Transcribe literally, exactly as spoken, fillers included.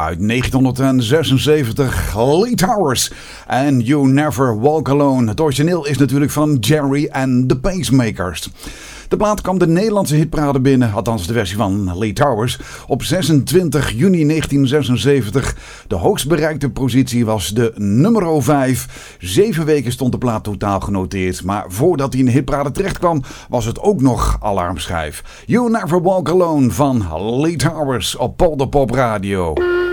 uit negentienhonderdzesenzeventig, Lee Towers en You Never Walk Alone. Het origineel is natuurlijk van Jerry and the Pacemakers. De plaat kwam de Nederlandse hitparade binnen, althans de versie van Lee Towers, op zesentwintig juni negentienhonderdzesenzeventig. De hoogst bereikte positie was de nummer vijf. Zeven weken stond de plaat totaal genoteerd, maar voordat hij in de hitparade terecht kwam, was het ook nog alarmschijf. You Never Walk Alone van Lee Towers op Polderpop Radio.